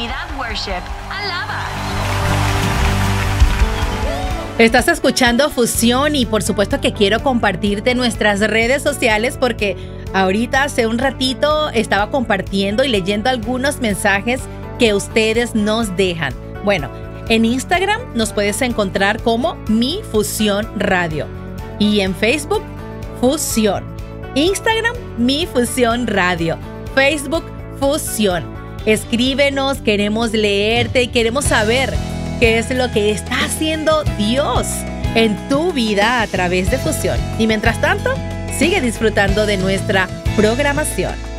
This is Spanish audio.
Comunidad Worship, alaba. Estás escuchando Fusión y por supuesto que quiero compartirte nuestras redes sociales porque ahorita hace un ratito estaba compartiendo y leyendo algunos mensajes que ustedes nos dejan. Bueno, en Instagram nos puedes encontrar como Mi Fusión Radio y en Facebook Fusión. Instagram Mi Fusión Radio, Facebook Fusión. Escríbenos, queremos leerte y queremos saber qué es lo que está haciendo Dios en tu vida a través de Fusión. Y mientras tanto, sigue disfrutando de nuestra programación.